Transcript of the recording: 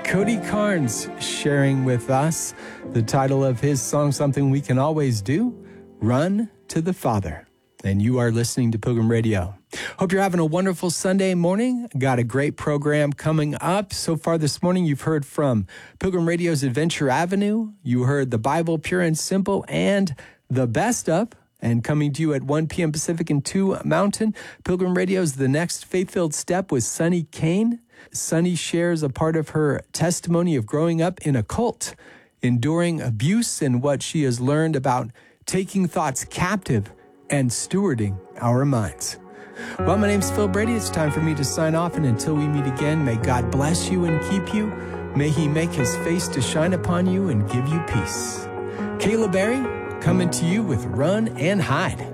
Cody Carnes sharing with us the title of his song, Something We Can Always Do, Run to the Father. And you are listening to Pilgrim Radio. Hope you're having a wonderful Sunday morning. Got a great program coming up. So far this morning, you've heard from Pilgrim Radio's Adventure Avenue. You heard the Bible Pure and Simple and the Best Of. And coming to you at 1 p.m. Pacific and 2 Mountain, Pilgrim Radio's The Next Faith-Filled Step with Sunny Kane. Sunny shares a part of her testimony of growing up in a cult, enduring abuse, and what she has learned about taking thoughts captive and stewarding our minds. Well, my name's Phil Brady. It's time for me to sign off, and until we meet again, may God bless you and keep you. May he make his face to shine upon you and give you peace. Kayla Berry, coming to you with Run and Hide.